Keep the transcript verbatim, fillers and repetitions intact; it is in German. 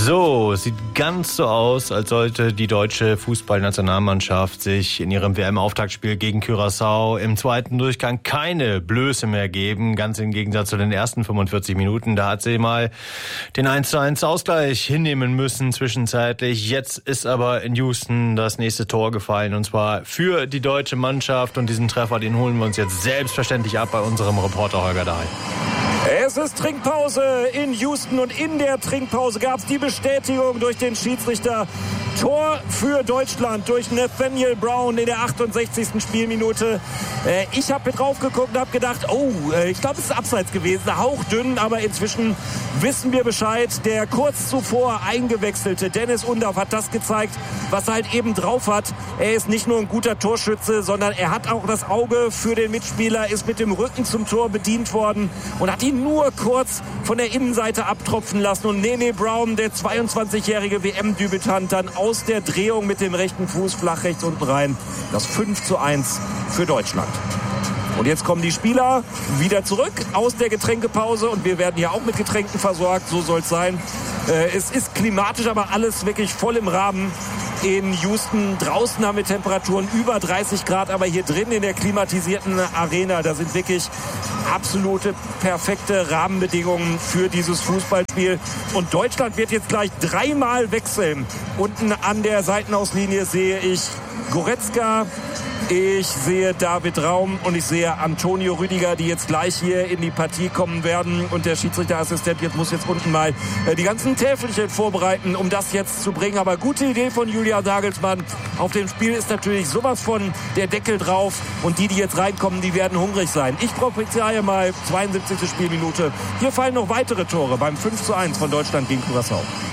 So, es sieht ganz so aus, als sollte die deutsche Fußballnationalmannschaft sich in ihrem W M-Auftaktspiel gegen Curaçao im zweiten Durchgang keine Blöße mehr geben. Ganz im Gegensatz zu den ersten fünfundvierzig Minuten. Da hat sie mal den eins zu eins Ausgleich hinnehmen müssen zwischenzeitlich. Jetzt ist aber in Houston das nächste Tor gefallen, und zwar für die deutsche Mannschaft. Und diesen Treffer, den holen wir uns jetzt selbstverständlich ab bei unserem Reporter Holger Dahl. Es ist Trinkpause in Houston und in der Trinkpause gab es die Bestätigung durch den Schiedsrichter. Tor für Deutschland durch Nathaniel Brown in der achtundsechzigsten Spielminute. Äh, ich habe mit drauf geguckt und habe gedacht, oh, äh, ich glaube, es ist abseits gewesen, hauchdünn, aber inzwischen wissen wir Bescheid. Der kurz zuvor eingewechselte Dennis Undaff hat das gezeigt, was er halt eben drauf hat. Er ist nicht nur ein guter Torschütze, sondern er hat auch das Auge für den Mitspieler, ist mit dem Rücken zum Tor bedient worden und hat ihn nur kurz von der Innenseite abtropfen lassen. Und Nene Brown, der zweiundzwanzigjährige W M-Debütant, dann aus der Drehung mit dem rechten Fuß flach rechts unten rein. Das fünf zu eins für Deutschland. Und jetzt kommen die Spieler wieder zurück aus der Getränkepause und wir werden ja auch mit Getränken versorgt, so soll es sein. Äh, es ist klimatisch, aber alles wirklich voll im Rahmen in Houston. Draußen haben wir Temperaturen über dreißig Grad, aber hier drin in der klimatisierten Arena, da sind wirklich absolute perfekte Rahmenbedingungen für dieses Fußballspiel. Und Deutschland wird jetzt gleich dreimal wechseln. Unten an der Seitenauslinie sehe ich Goretzka, ich sehe David Raum und ich sehe Antonio Rüdiger, die jetzt gleich hier in die Partie kommen werden. Und der Schiedsrichterassistent jetzt muss jetzt unten mal äh, die ganzen Täfelchen vorbereiten, um das jetzt zu bringen. Aber gute Idee von Julian Nagelsmann. Auf dem Spiel ist natürlich sowas von der Deckel drauf. Und die, die jetzt reinkommen, die werden hungrig sein. Ich prophezeie mal zweiundsiebzigste Spielminute. Hier fallen noch weitere Tore beim fünf zu eins von Deutschland gegen Curaçao.